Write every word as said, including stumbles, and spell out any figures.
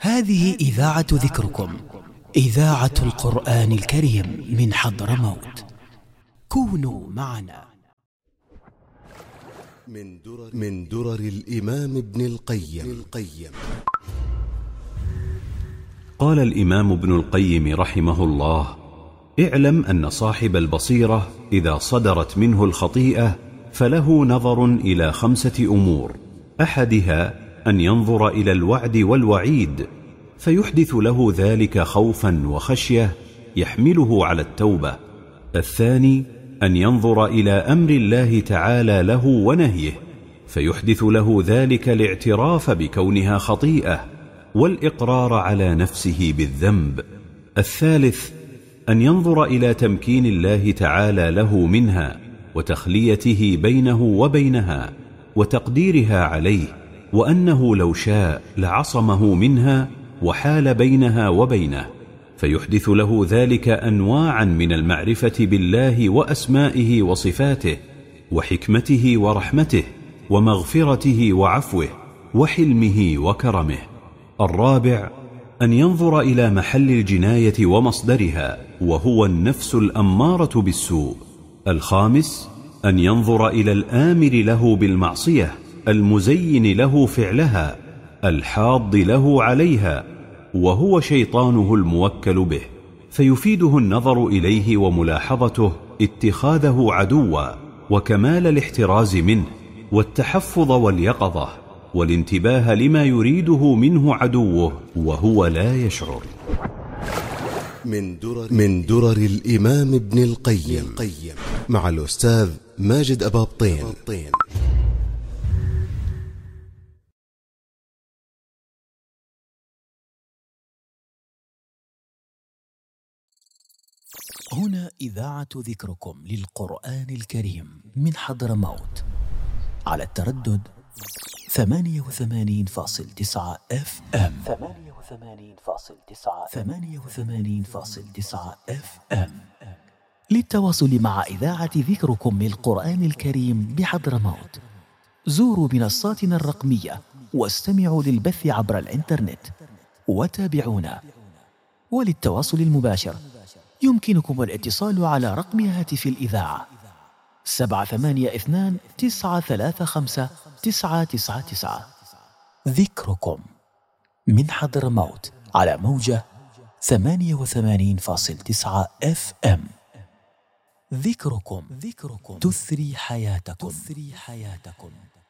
هذه إذاعة ذكركم، إذاعة القرآن الكريم من حضرموت. كونوا معنا. من درر, من درر الإمام ابن القيم, القيم قال الإمام ابن القيم رحمه الله: اعلم أن صاحب البصيرة إذا صدرت منه الخطيئة فله نظر إلى خمسة أمور: أحدها أن ينظر إلى الوعد والوعيد فيحدث له ذلك خوفا وخشية يحمله على التوبة. الثاني أن ينظر إلى أمر الله تعالى له ونهيه فيحدث له ذلك الاعتراف بكونها خطيئة والإقرار على نفسه بالذنب. الثالث أن ينظر إلى تمكين الله تعالى له منها وتخليته بينه وبينها وتقديرها عليه، وأنه لو شاء لعصمه منها وحال بينها وبينه، فيحدث له ذلك أنواعا من المعرفة بالله وأسمائه وصفاته وحكمته ورحمته ومغفرته وعفوه وحلمه وكرمه. الرابع أن ينظر إلى محل الجناية ومصدرها وهو النفس الأمارة بالسوء. الخامس أن ينظر إلى الآمر له بالمعصية المزين له فعلها الحاض له عليها وهو شيطانه الموكل به، فيفيده النظر إليه وملاحظته اتخاذه عدوا وكمال الاحتراز منه والتحفظ واليقظة والانتباه لما يريده منه عدوه وهو لا يشعر. من درر, من درر الإمام ابن القيم مع الأستاذ ماجد أبابطين. هنا إذاعة ذكركم للقرآن الكريم من حضرموت على التردد ثمانية وثمانين فاصل تسعة اف ام ثمانية وثمانين فاصل تسعة ثمانية وثمانين فاصل تسعة اف ام. للتواصل مع إذاعة ذكركم للقرآن الكريم بحضرموت زوروا منصاتنا الرقمية واستمعوا للبث عبر الإنترنت وتابعونا. وللتواصل المباشر يمكنكم الاتصال على رقم هاتف الإذاعة سبعة ثمانية اثنان تسعة ثلاثة خمسة تسعة تسعة تسعة. ذكركم من حضرموت على موجة ثمانية وثمانين فاصل تسعة اف ام. ذكركم ذكركم تثري حياتكم تثري حياتكم.